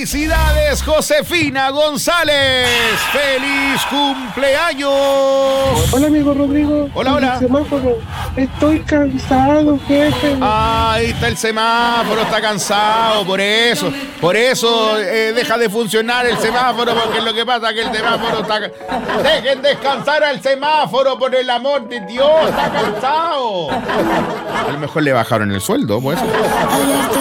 Felicidades, Josefina González. ¡Feliz cumpleaños! Hola, amigo Rodrigo. Hola, hola. Semáforo. Estoy cansado, jefe. Ahí está el semáforo, está cansado, por eso deja de funcionar el semáforo, porque lo que pasa es que el semáforo está... Dejen descansar al semáforo, por el amor de Dios, está cansado. A lo mejor le bajaron el sueldo, pues.